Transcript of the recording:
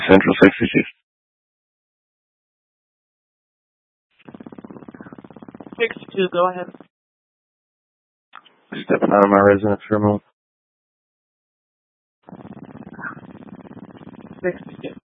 Central 66. 62, go ahead. Stepping out of my residence for a moment. 62.